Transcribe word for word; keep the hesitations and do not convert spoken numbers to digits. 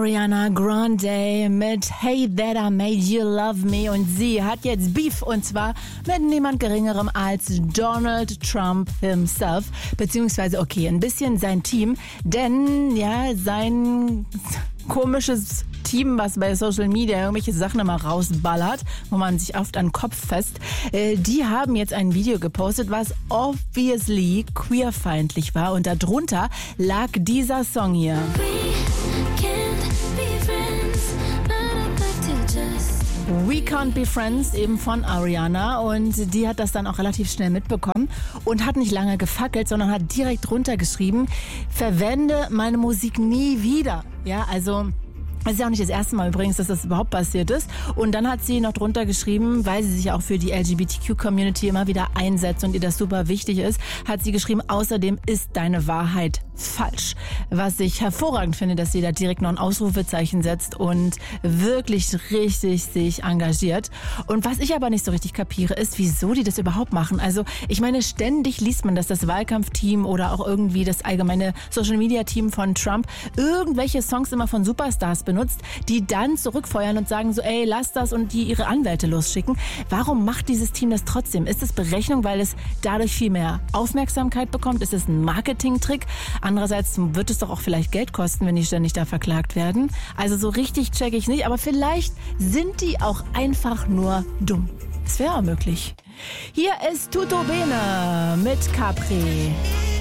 Ariana Grande mit Hey That I Made You Love Me und sie hat jetzt Beef und zwar mit niemand geringerem als Donald Trump himself, beziehungsweise okay, ein bisschen sein Team, denn ja, sein komisches Team, was bei Social Media irgendwelche Sachen immer rausballert, wo man sich oft an den Kopf fasst, äh, die haben jetzt ein Video gepostet, was obviously queerfeindlich war und darunter lag dieser Song hier. We Can't Be Friends, eben von Ariana, und die hat das dann auch relativ schnell mitbekommen und hat nicht lange gefackelt, sondern hat direkt drunter geschrieben, verwende meine Musik nie wieder. Ja, also es ist ja auch nicht das erste Mal übrigens, dass das überhaupt passiert ist. Und dann hat sie noch drunter geschrieben, weil sie sich auch für die L G B T Q-Community immer wieder einsetzt und ihr das super wichtig ist, hat sie geschrieben, außerdem ist deine Wahrheit falsch. Was ich hervorragend finde, dass sie da direkt noch ein Ausrufezeichen setzt und wirklich richtig sich engagiert. Und was ich aber nicht so richtig kapiere, ist, wieso die das überhaupt machen. Also ich meine, ständig liest man, dass das Wahlkampfteam oder auch irgendwie das allgemeine Social-Media-Team von Trump irgendwelche Songs immer von Superstars benutzt, die dann zurückfeuern und sagen so, ey, lass das, und die ihre Anwälte losschicken. Warum macht dieses Team das trotzdem? Ist es Berechnung, weil es dadurch viel mehr Aufmerksamkeit bekommt? Ist es ein Marketing-Trick? Andererseits wird es doch auch vielleicht Geld kosten, wenn die ständig da verklagt werden. Also so richtig check ich nicht, aber vielleicht sind die auch einfach nur dumm. Das wäre auch möglich. Hier ist Tutto Bene mit Capri.